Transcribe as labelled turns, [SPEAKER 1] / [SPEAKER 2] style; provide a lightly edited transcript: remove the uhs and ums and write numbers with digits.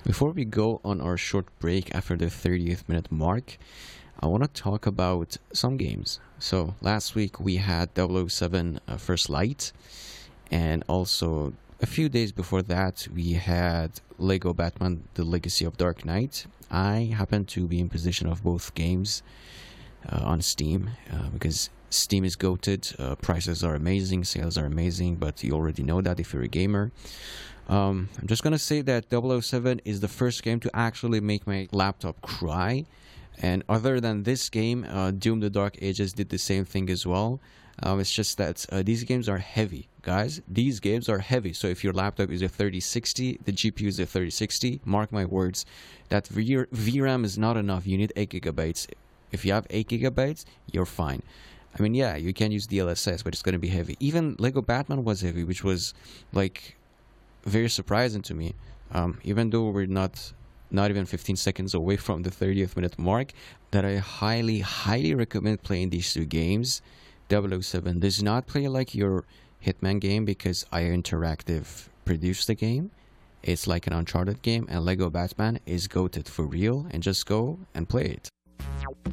[SPEAKER 1] Before we go on our short break after the 30th minute mark, I want to talk about some games. So last week we had 007 First Light, and also a few days before that we had Lego Batman The Legacy of Dark Knight. I happen to be in possession of both games on Steam because Steam is goated. Prices are amazing, sales are amazing, but you already know that if you're a gamer. I'm just gonna say that 007 is the first game to actually make my laptop cry. And other than this game, Doom the Dark Ages did the same thing as well. It's just that these games are heavy, guys. These games are heavy. So if your laptop is a 3060, the GPU is a 3060, mark my words, that VRAM is not enough. You need 8 gigabytes. If you have 8 gigabytes, you're fine. I mean, yeah, you can use DLSS, but it's going to be heavy. Even Lego Batman was heavy, which was like very surprising to me. Even though we're not even 15 seconds away from the 30th minute mark, that I highly recommend playing these two games. 007 does not play like your Hitman game because IO Interactive produced the game. It's like an Uncharted game, and Lego Batman is goated for real, and just go and play it.